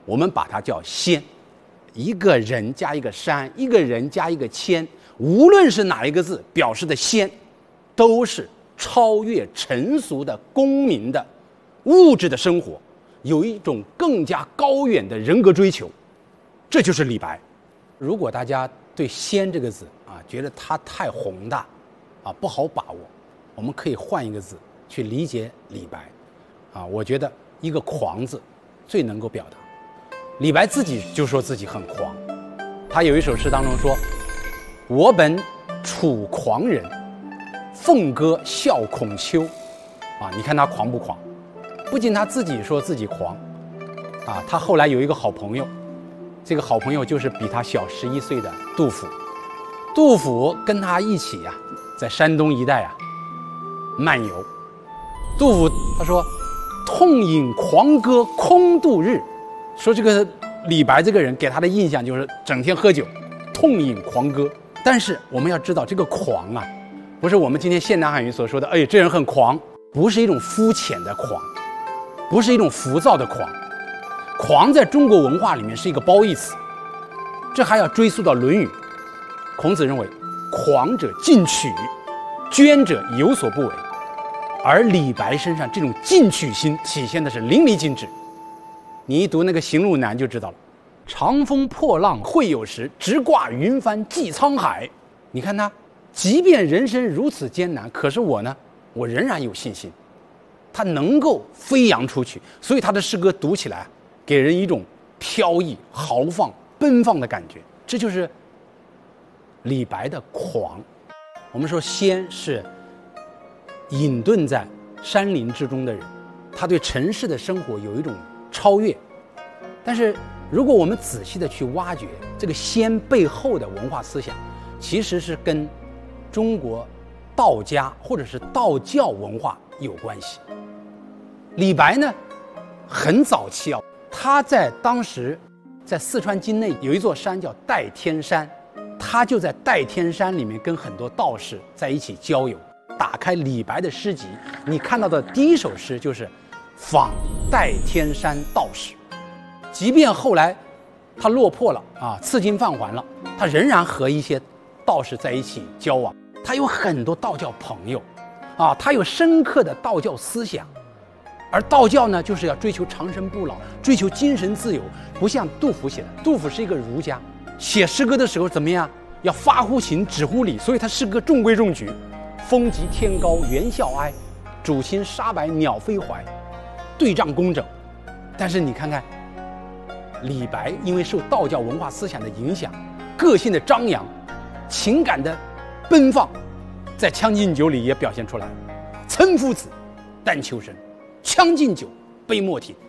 我们把它叫仙。一个人加一个山，一个人加一个谦，无论是哪一个字表示的仙，都是超越尘俗的公民的物质的生活，有一种更加高远的人格追求。这就是李白。如果大家对仙这个字觉得它太宏大不好把握，我们可以换一个字去理解李白我觉得一个狂字最能够表达。李白自己就说自己很狂，他有一首诗当中说：我本楚狂人，凤歌笑孔丘。你看他狂不狂？不仅他自己说自己狂他后来有一个好朋友，这个好朋友就是比他小11岁的杜甫。杜甫跟他一起在山东一带漫游。杜甫他说：痛饮狂歌空度日。说这个李白这个人给他的印象就是整天喝酒，痛饮狂歌。但是我们要知道，这个狂不是我们今天现代汉语所说的这人很狂，不是一种肤浅的狂，不是一种浮躁的狂。狂在中国文化里面是一个褒义词，这还要追溯到《论语》。孔子认为，狂者进取，捐者有所不为。而李白身上这种进取心体现的是淋漓尽致。你一读那个《行路难》就知道了：长风破浪会有时，直挂云帆济沧海。你看他，即便人生如此艰难，可是我仍然有信心，他能够飞扬出去。所以他的诗歌读起来给人一种飘逸、豪放、奔放的感觉。这就是李白的狂。我们说仙是隐遁在山林之中的人，他对尘世的生活有一种超越。但是如果我们仔细的去挖掘这个仙背后的文化思想，其实是跟中国道家或者是道教文化有关系。李白呢很早期他在当时在四川境内有一座山叫代天山，他就在代天山里面跟很多道士在一起交友。打开李白的诗集，你看到的第一首诗就是访代天山道士。即便后来他落魄了赐金放还了，他仍然和一些道士在一起交往。他有很多道教朋友他有深刻的道教思想。而道教呢，就是要追求长生不老，追求精神自由，不像杜甫写的。杜甫是一个儒家，写诗歌的时候怎么样？要发乎情，止乎礼，所以他诗歌中规中矩。风急天高猿啸哀，渚清沙白鸟飞怀，对仗工整。但是你看看李白，因为受道教文化思想的影响，个性的张扬，情感的奔放，在《将进酒》里也表现出来了。岑夫子，但求生，将进酒，杯莫停。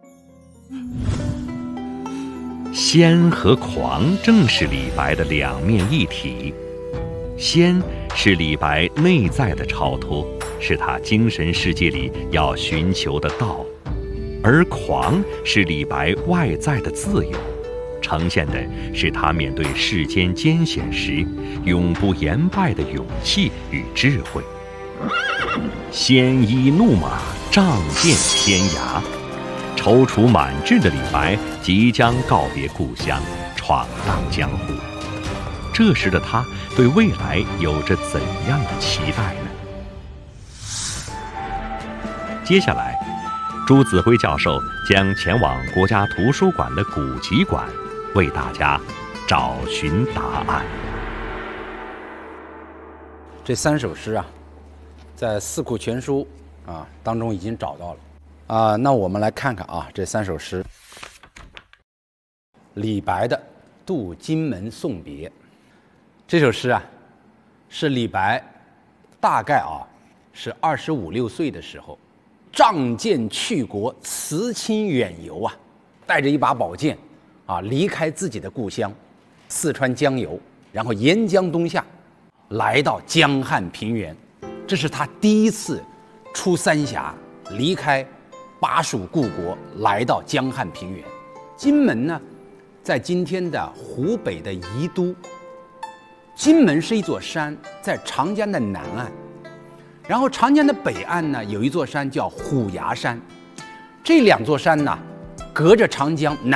仙和狂正是李白的两面一体。仙是李白内在的超脱，是他精神世界里要寻求的道；而狂是李白外在的自由，呈现的是他面对世间艰险时永不言败的勇气与智慧。鲜衣怒马，仗剑天涯。踌躇满志的李白即将告别故乡，闯荡江湖。这时的他对未来有着怎样的期待呢？接下来，朱子辉教授将前往国家图书馆的古籍馆，为大家找寻答案。 这3首诗在《四库全书》当中已经找到了那我们来看看这3首诗。李白的《渡荆门送别》这首诗是李白大概是25、26岁的时候，仗剑去国，辞亲远游带着一把宝剑离开自己的故乡四川江油，然后沿江东下，来到江汉平原。这是他第一次出三峡，离开巴蜀故国，来到江汉平原。荆门呢，在今天的湖北的宜都。荆门是一座山，在长江的南岸，然后长江的北岸呢，有一座山叫虎牙山。这2座山呢，隔着长江南